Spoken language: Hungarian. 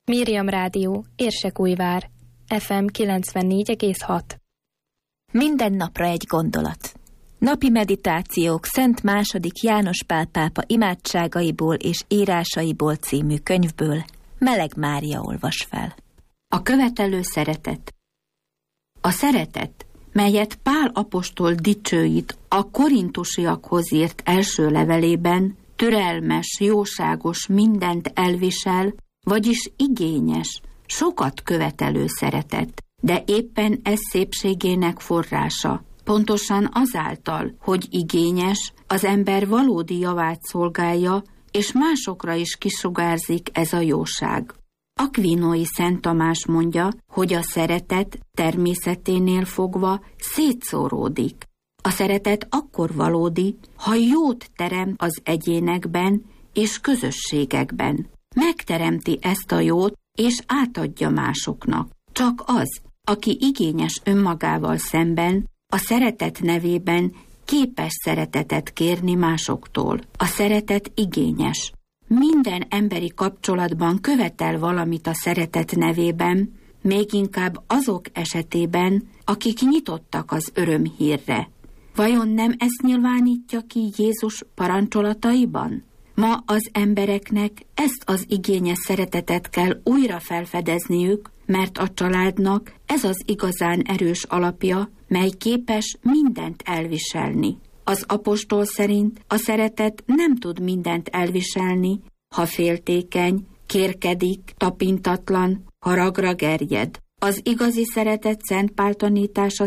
Miriam Rádió, Érsekújvár, FM 94,6. Minden napra egy gondolat. Napi meditációk Szent II. János Pál pápa imádságaiból és írásaiból című könyvből Meleg Mária olvas fel. A követelő szeretet. A szeretet, melyet Pál apostol dicsőít a korintusiakhoz írt első levelében, türelmes, jóságos, mindent elvisel, vagyis igényes, sokat követelő szeretet, de éppen ez szépségének forrása. Pontosan azáltal, hogy igényes, az ember valódi javát szolgálja, és másokra is kisugárzik ez a jóság. Akvinói Szent Tamás mondja, hogy a szeretet természeténél fogva szétszóródik. A szeretet akkor valódi, ha jót teremt az egyénekben és közösségekben. Megteremti ezt a jót, és átadja másoknak. Csak az, aki igényes önmagával szemben, a szeretet nevében képes szeretetet kérni másoktól. A szeretet igényes. Minden emberi kapcsolatban követel valamit a szeretet nevében, még inkább azok esetében, akik nyitottak az örömhírre. Vajon nem ezt nyilvánítja ki Jézus parancsolataiban? Ma az embereknek ezt az igényes szeretetet kell újra felfedezniük, mert a családnak ez az igazán erős alapja, mely képes mindent elviselni. Az apostol szerint a szeretet nem tud mindent elviselni, ha féltékeny, kérkedik, tapintatlan, haragra gerjed. Az igazi szeretet Szent Pál tanítása